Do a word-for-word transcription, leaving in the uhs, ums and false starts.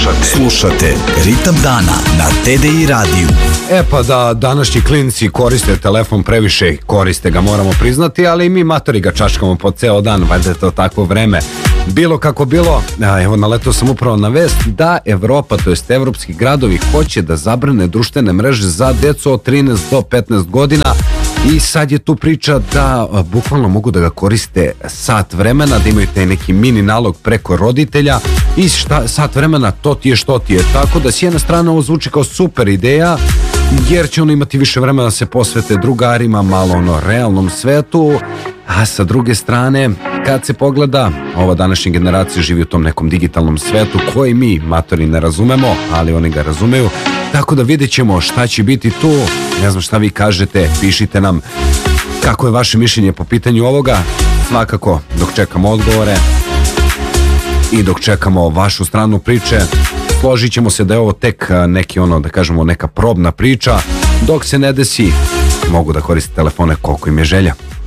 Slušate. Slušate Ritam dana na T D I radiju. E pa da današnji klinci koriste telefon previše, koriste ga, moramo priznati, ali i mi matori ga čačkamo po ceo dan, valjda je to takvo vreme. Bilo kako bilo, evo naletao sam upravo na vest da Evropa, to jest evropski gradovi, hoće da zabrane društvene mreže za decu od trinaest do petnaest godina. I sad je tu priča da a, bukvalno mogu da ga koriste sat vremena, da imaju taj neki mini nalog preko roditelja i šta, sat vremena to ti je što ti je. Tako da s jedne strane ovo zvuči kao super ideja, jer će ono imati više vremena da se posvete drugarima, malo ono realnom svetu, a sa druge strane kad se pogleda, ova današnja generacija živi u tom nekom digitalnom svetu koji mi matori ne razumemo, ali oni ga razumeju. Tako da vidjet ćemo šta će biti tu. Ne znam šta vi kažete, pišite nam kako je vaše mišljenje po pitanju ovoga. Svakako dok čekamo odgovore i dok čekamo vašu stranu priče, složit ćemo se da je ovo tek neki ono, da kažemo, neka probna priča. Dok se ne desi, mogu da koriste telefone koliko im je želja.